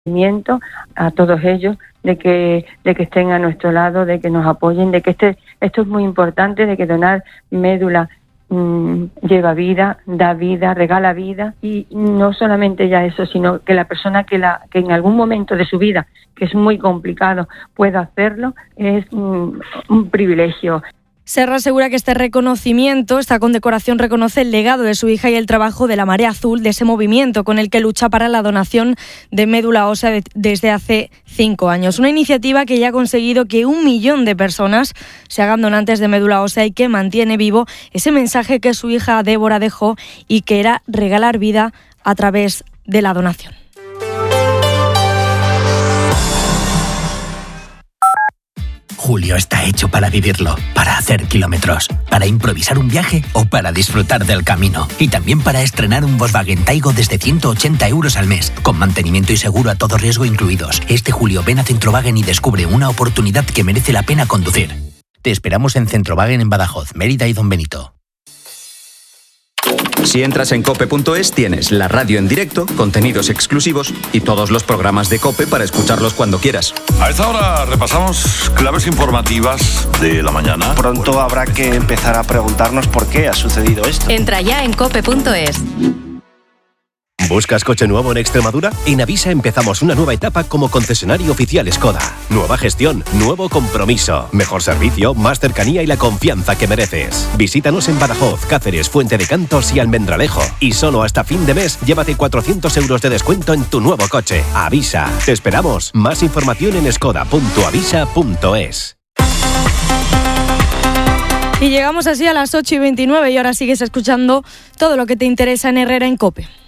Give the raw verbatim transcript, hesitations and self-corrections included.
a todos ellos de que de que estén a nuestro lado, de que nos apoyen, de que este esto es muy importante, de que donar médula mmm, lleva vida, da vida, regala vida, y no solamente ya eso, sino que la persona que la que en algún momento de su vida, que es muy complicado, pueda hacerlo, es mmm, un privilegio. Serra asegura que este reconocimiento, esta condecoración reconoce el legado de su hija y el trabajo de la Marea Azul, de ese movimiento con el que lucha para la donación de médula ósea de, desde hace cinco años. Una iniciativa que ya ha conseguido que un millón de personas se hagan donantes de médula ósea y que mantiene vivo ese mensaje que su hija Débora dejó y que era regalar vida a través de la donación. Julio está hecho para vivirlo, para hacer kilómetros, para improvisar un viaje o para disfrutar del camino. Y también para estrenar un Volkswagen Taigo desde ciento ochenta euros al mes, con mantenimiento y seguro a todo riesgo incluidos. Este julio ven a Centrowagen y descubre una oportunidad que merece la pena conducir. Te esperamos en Centrowagen en Badajoz, Mérida y Don Benito. Si entras en cope punto es tienes la radio en directo, contenidos exclusivos y todos los programas de COPE para escucharlos cuando quieras. A esta hora repasamos claves informativas de la mañana. Pronto habrá que empezar a preguntarnos por qué ha sucedido esto. Entra ya en cope punto es. ¿Buscas coche nuevo en Extremadura? En Avisa empezamos una nueva etapa como concesionario oficial Skoda. Nueva gestión, nuevo compromiso, mejor servicio, más cercanía y la confianza que mereces. Visítanos en Badajoz, Cáceres, Fuente de Cantos y Almendralejo. Y solo hasta fin de mes, llévate cuatrocientos euros de descuento en tu nuevo coche. Avisa. Te esperamos. Más información en skoda punto avisa punto es. Y llegamos así a las ocho y veintinueve y ahora sigues escuchando todo lo que te interesa en Herrera en COPE.